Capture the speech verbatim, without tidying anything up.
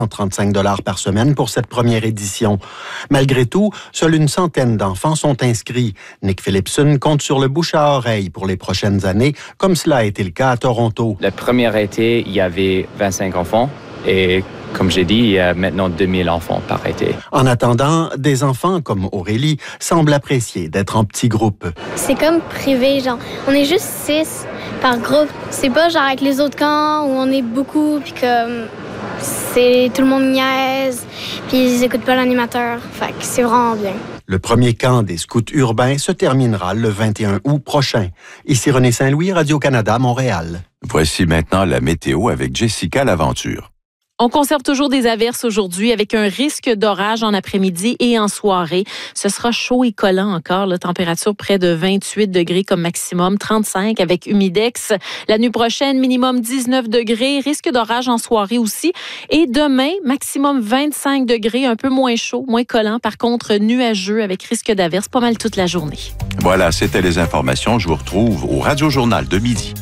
trente-cinq dollars par semaine pour cette première édition. Malgré tout, seule une centaine d'enfants sont inscrits. Nick Phillipson compte sur le bouche à oreille pour les prochaines années, comme cela a été le cas à Toronto. La première été, il y avait vingt-cinq enfants et comme j'ai dit, il y a maintenant deux mille enfants par été. En attendant, des enfants comme Aurélie semblent apprécier d'être en petits groupes. C'est comme privé, genre, on est juste six par groupe. C'est pas genre avec les autres camps où on est beaucoup, puis comme c'est tout le monde niaise, puis ils écoutent pas l'animateur. Fait que c'est vraiment bien. Le premier camp des scouts urbains se terminera le vingt et un août prochain. Ici René Saint-Louis, Radio-Canada, Montréal. Voici maintenant la météo avec Jessica Laventure. On conserve toujours des averses aujourd'hui avec un risque d'orage en après-midi et en soirée. Ce sera chaud et collant encore. La température près de vingt-huit degrés comme maximum, trente-cinq avec humidex. La nuit prochaine, minimum dix-neuf degrés. Risque d'orage en soirée aussi. Et demain, maximum vingt-cinq degrés, un peu moins chaud, moins collant. Par contre, nuageux avec risque d'averse pas mal toute la journée. Voilà, c'était les informations. Je vous retrouve au Radio Journal de midi.